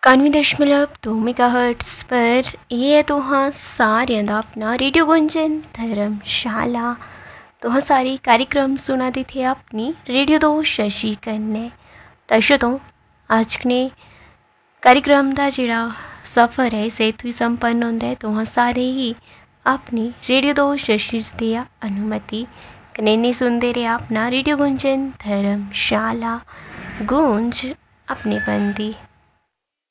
91.2 megahertz पर ये है तुहां सारियां दा अपना रेडियो गुंजन धर्मशाला। तुहां सारी कार्यक्रम सुना दी थे अपनी रेडियो दो शशि कन्नै। दर्शकों अज ने कार्यक्रम का जिहड़ा सफ़र है इसे इत्थों ही संपन्न होंदा है। तुहां सारे ही अपनी रेडियो दो शशि दी अनुमति कन्नै नहीं सुनते रहे अपना रेडियो गुंजन धर्मशाला। गूंज अपने बंदी।